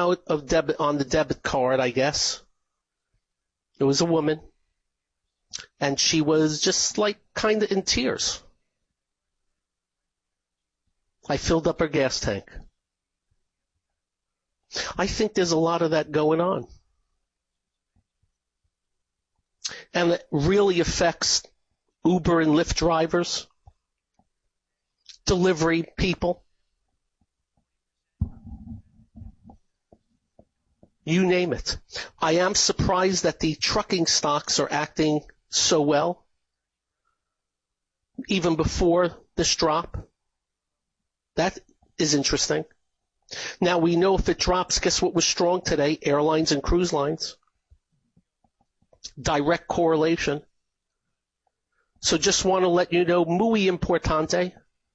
amount of debit on the debit card, I guess. It was a woman. And she was just like kind of in tears. I filled up her gas tank. I think there's a lot of that going on. And it really affects Uber and Lyft drivers, delivery people. You name it. I am surprised that the trucking stocks are acting so well, even before this drop. That is interesting. Now we know if it drops, guess what was strong today? Airlines and cruise lines. Direct correlation. So just want to let you know, muy importante.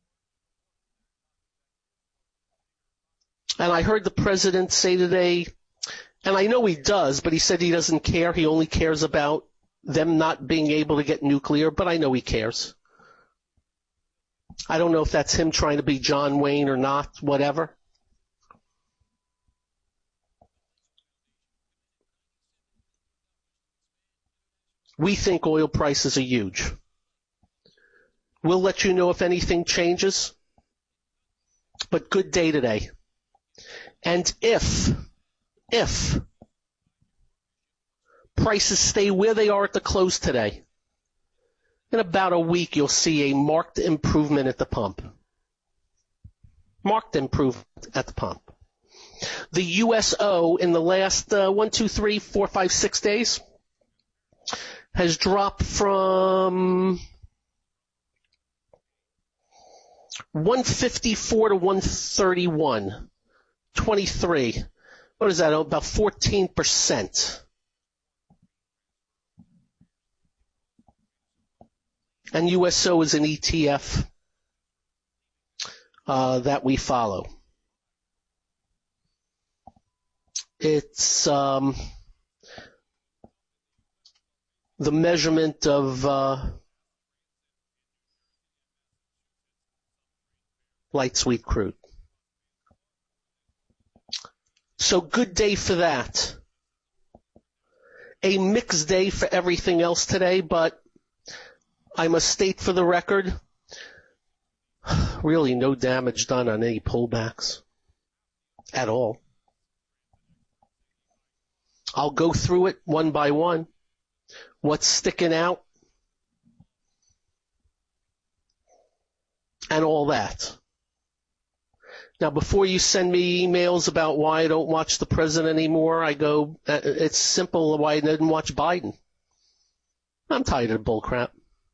And I heard the president say today, and I know he does, but he said he doesn't care. He only cares about them not being able to get nuclear, but I know he cares. I don't know if that's him trying to be John Wayne or not, whatever. We think oil prices are huge. We'll let you know if anything changes, but good day today. And if prices stay where they are at the close today, in about a week you'll see a marked improvement at the pump. Marked improvement at the pump. The USO in the last 6 days has dropped from 154 to 131. 23. What is that? About 14%. And USO is an ETF that we follow. It's the measurement of light sweet crude. So good day for that. A mixed day for everything else today, but I must state for the record, really no damage done on any pullbacks at all. I'll go through it one by one. What's sticking out and all that. Now, before you send me emails about why I don't watch the president anymore, I go, it's simple why I didn't watch Biden. I'm tired of bull crap.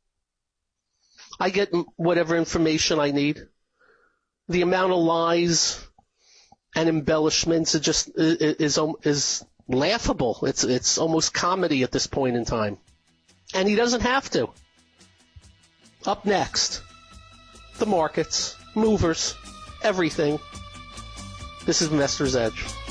I get whatever information I need. The amount of lies and embellishments is laughable. It's almost comedy at this point in time. And he doesn't have to. Up next, the markets, movers, everything. This is Investor's Edge.